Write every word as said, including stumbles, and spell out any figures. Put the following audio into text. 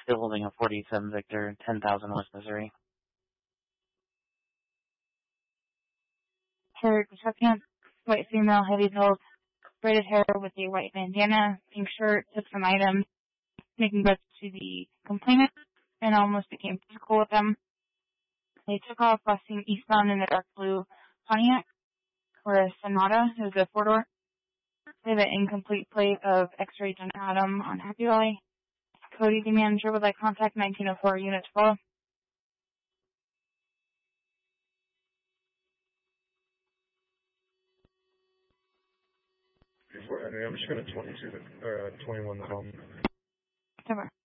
still holding a forty-seven Victor, ten thousand West Missouri. Her recipient, white female, heavy build, braided hair with a white bandana, pink shirt, took some items, making bets to the complainant, and almost became physical with them. They took off crossing eastbound in a dark blue Pontiac, or a Sonata, it was a four-door. They have an incomplete plate of X-ray John Adam on Happy Valley. Cody, the manager, would like contact nineteen oh four Unit twelve. Before, I'm just going to twenty-two, or uh, twenty-one call. Over.